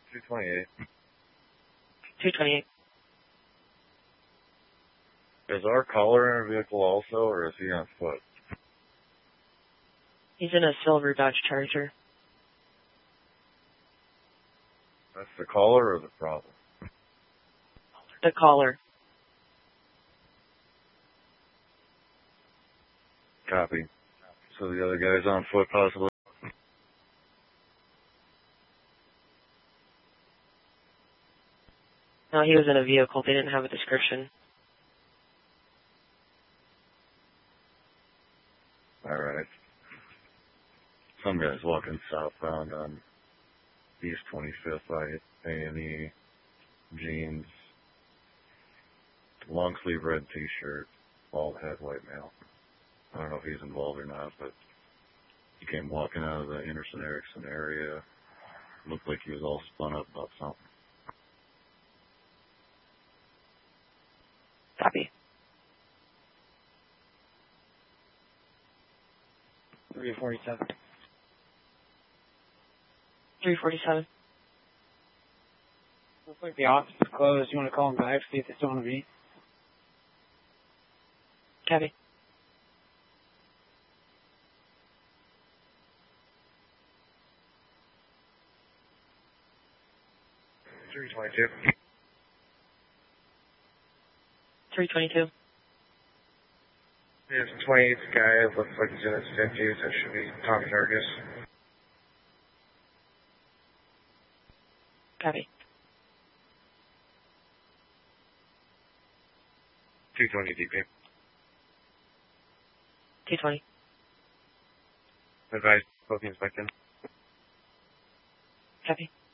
228. 228. Is our caller in a vehicle also, or is he on foot? He's in a silver Dodge Charger. That's the caller or the problem? The caller. Copy. So the other guy's on foot, possibly? No, he was in a vehicle. They didn't have a description. Alright. Some guy's walking southbound on East 25th by A&E. Jeans. Long sleeve red t-shirt. Bald head, white male. I don't know if he's involved or not, but he came walking out of the Anderson Erickson area. Looked like he was all spun up about something. Copy. 347. 347. Looks like the office is closed. You want to call them back, see if they still want to be? Copy. $322. 322. There's a 28th guy. It looks like he's in his 50s. That should be Tom Jurgis. Copy. 220 DP. 220. Advise booking inspector. Copy.